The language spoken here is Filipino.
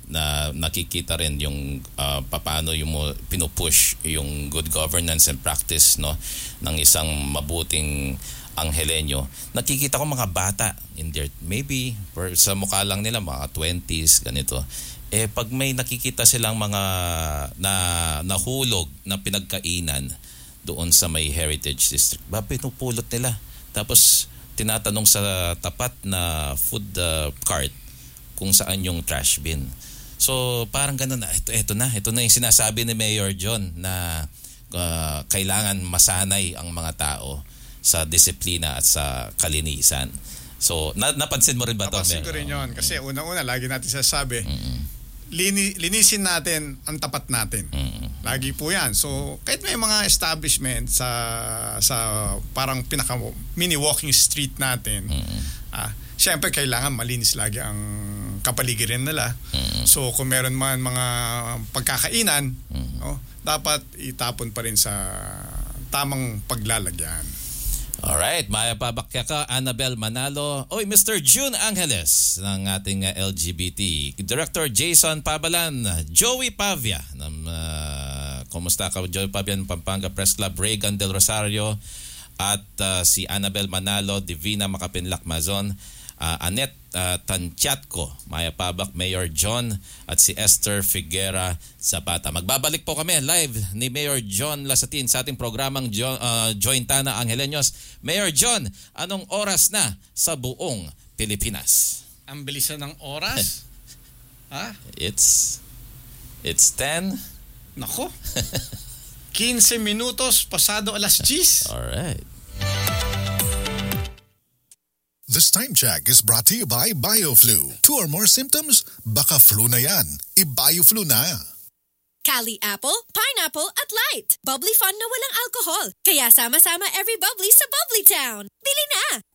na nakikita rin yung paano yung pinupush yung good governance and practice, no, ng isang mabuting Angeleño. Nakikita ko mga bata in their maybe sa mukha lang nila mga 20s ganito. Pag may nakikita silang mga nahulog na pinagkainan doon sa may heritage district, pinupulot nila. Tapos tinatanong sa tapat na food cart kung saan yung trash bin. So parang ganun na, ito na yung sinasabi ni Mayor John na kailangan masanay ang mga tao sa disiplina at sa kalinisan. So napansin mo rin ba ito? Napansin ko rin yun. Kasi unang-una, lagi natin sasabi, linisin natin ang tapat natin. Lagi po yan. So kahit may mga establishment sa parang pinaka mini walking street natin, siyempre kailangan malinis lagi ang kapaligiran nila. So kung meron man mga pagkakainan, dapat itapon pa rin sa tamang paglalagyan. Alright, mapabakya ka, Annabel Manalo. Oy, Mr. June Angeles ng ating LGBT. Director Jason Pabalan, Joey Pavia. Kumusta ka, Joey Pavia ng Pampanga Press Club, Reagan Del Rosario, at si Annabel Manalo, Divina Makapinlak Mazon, Annette Tanchatco, Maya Pabak, Mayor John, at si Esther Figuera Zapata. Magbabalik po kami live ni Mayor John Lasatin sa ating programang Jointana Angeleños. Mayor John, anong oras na sa buong Pilipinas? Ang bilisan ng oras? Ha? It's 10. Nako. 15 minutos pasado alas 10. Alright. This time check is brought to you by BioFlu. 2 or more symptoms? Baka flu na yan. I-BioFlu na. Cali Apple, Pineapple at Light. Bubbly fun na walang alcohol. Kaya sama-sama every bubbly sa Bubbly Town. Bili na!